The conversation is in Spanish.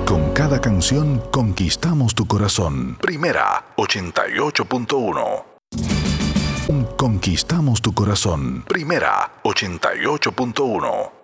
Con cada canción conquistamos tu corazón. Primera 88.1. Conquistamos tu corazón. Primera 88.1.